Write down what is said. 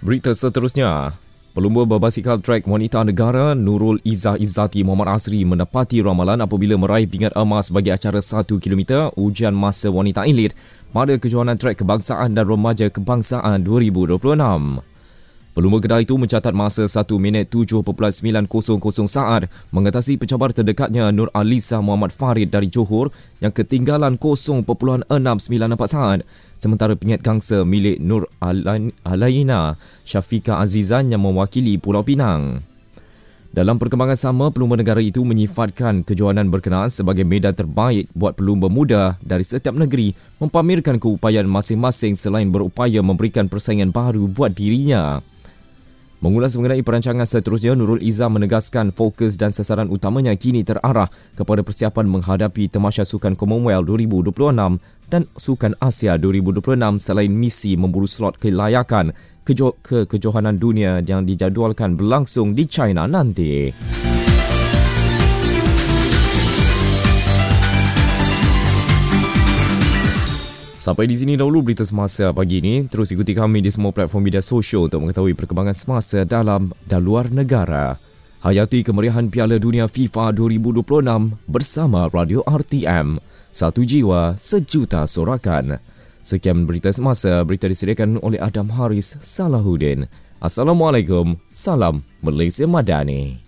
Berita seterusnya, pelumba berbasikal trek wanita negara Nurul Izzah Izzati Muhammad Asri menepati ramalan apabila meraih pingat emas bagi acara 1 km ujian masa wanita elit pada Kejohanan Trek Kebangsaan dan Remaja Kebangsaan 2026. Pelumba kedai itu mencatat masa 1 minit 7.900 saat mengatasi pencabar terdekatnya Nur Alisa Muhammad Farid dari Johor yang ketinggalan 0.694 saat. Sementara pingat gangsa milik Nur Alaina Syafiqah Azizan yang mewakili Pulau Pinang. Dalam perkembangan sama, pelumba negara itu menyifatkan kejohanan berkenaan sebagai medan terbaik buat pelumba muda dari setiap negeri mempamerkan keupayaan masing-masing selain berupaya memberikan persaingan baru buat dirinya. Mengulas mengenai perancangan seterusnya, Nurul Izzah menegaskan fokus dan sasaran utamanya kini terarah kepada persiapan menghadapi Tamasya Sukan Commonwealth 2026 dan Sukan Asia 2026 selain misi memburu slot kelayakan ke kejohanan dunia yang dijadualkan berlangsung di China nanti. Sampai di sini dahulu berita semasa pagi ini. Terus ikuti kami di semua platform media sosial untuk mengetahui perkembangan semasa dalam dan luar negara. Hayati kemeriahan Piala Dunia FIFA 2026 bersama Radio RTM. Satu jiwa, sejuta sorakan. Sekian berita semasa. Berita disediakan oleh Adam Haris Salahuddin. Assalamualaikum. Salam Malaysia Madani.